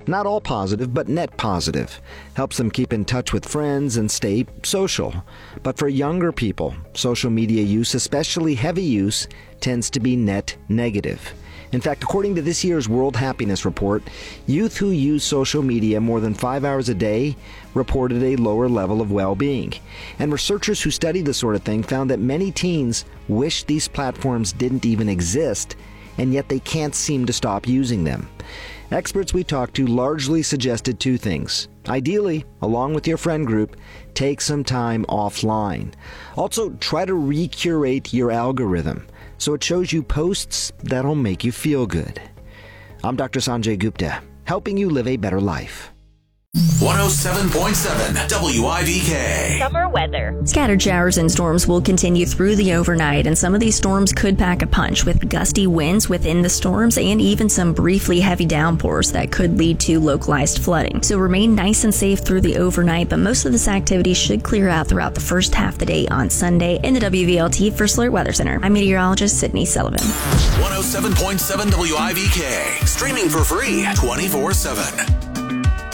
Not all positive, but net positive. Helps them keep in touch with friends and stay social. But for younger people, social media use, especially heavy use, tends to be net negative. In fact, according to this year's World Happiness Report, youth who use social media more than 5 hours a day reported a lower level of well-being. And researchers who study this sort of thing found that many teens wish these platforms didn't even exist, and yet they can't seem to stop using them. Experts we talked to largely suggested two things. Ideally, along with your friend group, take some time offline. Also, try to recurate your algorithm so it shows you posts that'll make you feel good. I'm Dr. Sanjay Gupta, helping you live a better life. 107.7 WIVK. Summer weather. Scattered showers and storms will continue through the overnight, and some of these storms could pack a punch with gusty winds within the storms and even some briefly heavy downpours that could lead to localized flooding. So remain nice and safe through the overnight, but most of this activity should clear out throughout the first half of the day on Sunday. In the WVLT First Alert Weather Center, I'm meteorologist Sydney Sullivan. 107.7 WIVK. Streaming for free 24/7.